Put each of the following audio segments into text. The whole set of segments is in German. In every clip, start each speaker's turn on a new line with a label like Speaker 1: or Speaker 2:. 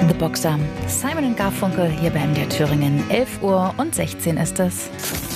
Speaker 1: the Boxer. Simon & Garfunkel hier bei MDR Thüringen. 11:16 Uhr ist es.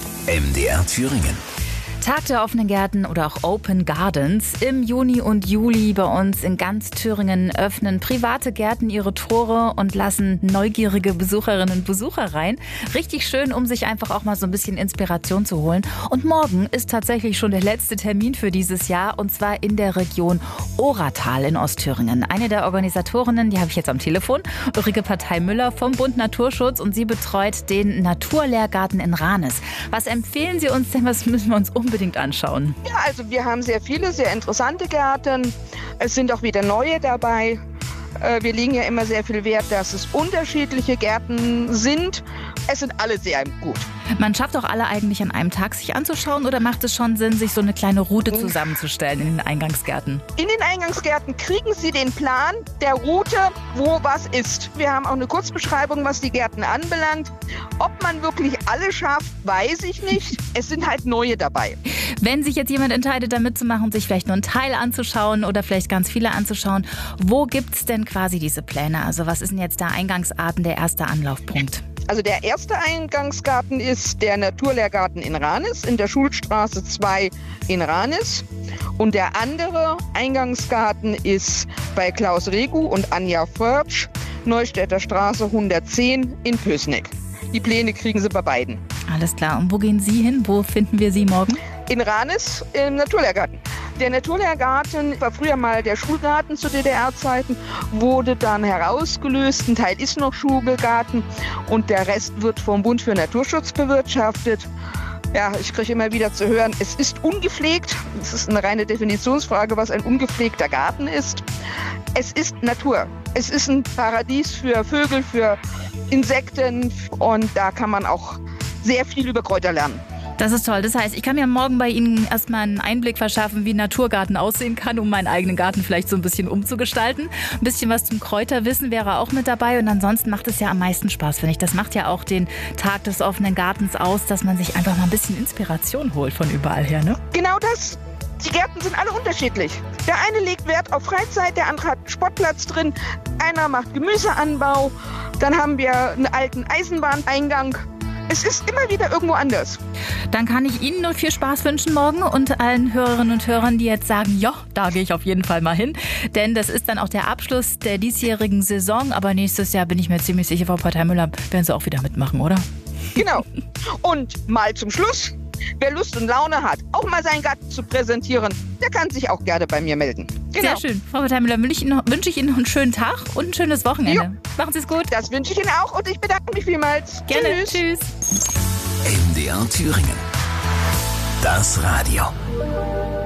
Speaker 2: MDR Thüringen.
Speaker 1: Tag der offenen Gärten oder auch Open Gardens. Im Juni und Juli bei uns in ganz Thüringen öffnen private Gärten ihre Tore und lassen neugierige Besucherinnen und Besucher rein. Richtig schön, um sich einfach auch mal so ein bisschen Inspiration zu holen. Und morgen ist tatsächlich schon der letzte Termin für dieses Jahr, und zwar in der Region Oratal in Ostthüringen. Eine der Organisatorinnen, die habe ich jetzt am Telefon, Ulrike Partei-Müller vom Bund Naturschutz, und sie betreut den Naturlehrgarten in Ranis. Was empfehlen Sie uns denn? Was müssen wir uns unbedingt anschauen?
Speaker 3: Ja, also wir haben sehr viele, sehr interessante Gärten. Es sind auch wieder neue dabei. Wir legen ja immer sehr viel Wert, dass es unterschiedliche Gärten sind. Es sind alle sehr gut.
Speaker 1: Man schafft auch alle eigentlich an einem Tag sich anzuschauen, oder macht es schon Sinn, sich so eine kleine Route zusammenzustellen in den Eingangsgärten?
Speaker 3: In den Eingangsgärten kriegen Sie den Plan der Route, wo was ist. Wir haben auch eine Kurzbeschreibung, was die Gärten anbelangt. Ob man wirklich alle schafft, weiß ich nicht. Es sind halt neue dabei.
Speaker 1: Wenn sich jetzt jemand entscheidet, da mitzumachen und sich vielleicht nur einen Teil anzuschauen oder vielleicht ganz viele anzuschauen, wo gibt es denn quasi diese Pläne? Also was ist denn jetzt der Eingangsgarten, der erste Anlaufpunkt?
Speaker 3: Also der erste Eingangsgarten ist der Naturlehrgarten in Ranis, in der Schulstraße 2 in Ranis. Und der andere Eingangsgarten ist bei Klaus Regu und Anja Förtsch, Neustädter Straße 110 in Pößneck. Die Pläne kriegen Sie bei beiden.
Speaker 1: Alles klar. Und wo gehen Sie hin? Wo finden wir Sie morgen?
Speaker 3: In Ranis im Naturlehrgarten. Der Naturlehrgarten war früher mal der Schulgarten zu DDR-Zeiten, wurde dann herausgelöst. Ein Teil ist noch Schulgarten und der Rest wird vom Bund für Naturschutz bewirtschaftet. Ja, ich kriege immer wieder zu hören, es ist ungepflegt. Es ist eine reine Definitionsfrage, was ein ungepflegter Garten ist. Es ist Natur. Es ist ein Paradies für Vögel, für Insekten, und da kann man auch sehr viel über Kräuter lernen.
Speaker 1: Das ist toll. Das heißt, ich kann mir morgen bei Ihnen erstmal einen Einblick verschaffen, wie ein Naturgarten aussehen kann, um meinen eigenen Garten vielleicht so ein bisschen umzugestalten. Ein bisschen was zum Kräuterwissen wäre auch mit dabei. Und ansonsten macht es ja am meisten Spaß, finde ich. Das macht ja auch den Tag des offenen Gartens aus, dass man sich einfach mal ein bisschen Inspiration holt von überall her, ne?
Speaker 3: Genau das. Die Gärten sind alle unterschiedlich. Der eine legt Wert auf Freizeit, der andere hat einen Sportplatz drin, einer macht Gemüseanbau, dann haben wir einen alten Eisenbahneingang. Es ist immer wieder irgendwo anders.
Speaker 1: Dann kann ich Ihnen nur viel Spaß wünschen morgen und allen Hörerinnen und Hörern, die jetzt sagen, ja, da gehe ich auf jeden Fall mal hin. Denn das ist dann auch der Abschluss der diesjährigen Saison. Aber nächstes Jahr bin ich mir ziemlich sicher, Frau Partei-Müller, werden Sie auch wieder mitmachen, oder?
Speaker 3: Genau. Und mal zum Schluss, wer Lust und Laune hat, auch mal seinen Garten zu präsentieren, der kann sich auch gerne bei mir melden. Genau.
Speaker 1: Sehr schön. Frau Partei-Müller, wünsche ich Ihnen noch einen schönen Tag und ein schönes Wochenende.
Speaker 3: Jo.
Speaker 1: Machen Sie es gut.
Speaker 3: Das wünsche ich Ihnen auch, und ich bedanke mich vielmals.
Speaker 1: Gerne.
Speaker 3: Tschüss.
Speaker 1: Tschüss.
Speaker 2: MDR Thüringen. Das Radio.